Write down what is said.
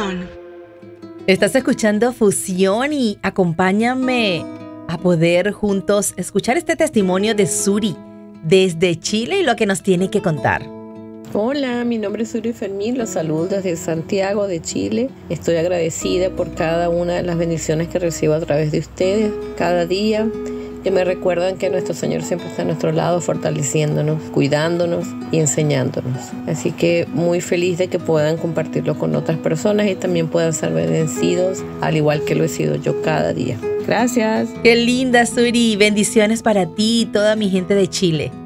Fusión. Estás escuchando Fusión y acompáñame a poder juntos escuchar este testimonio de Suri desde Chile y lo que nos tiene que contar. Hola, mi nombre es Suri Fermín, los saludo desde Santiago de Chile. Estoy agradecida por cada una de las bendiciones que recibo a través de ustedes cada día, que me recuerdan que nuestro Señor siempre está a nuestro lado, fortaleciéndonos, cuidándonos y enseñándonos. Así que muy feliz de que puedan compartirlo con otras personas y también puedan ser bendecidos, al igual que lo he sido yo cada día. Gracias. Qué linda, Suri. Bendiciones para ti y toda mi gente de Chile.